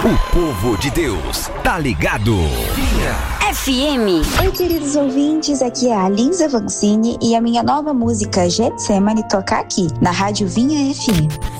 O povo de Deus tá ligado. Vinha FM. Oi, queridos ouvintes, aqui é a Lisa Vancini e a minha nova música Getsemane toca aqui, na Rádio Vinha FM.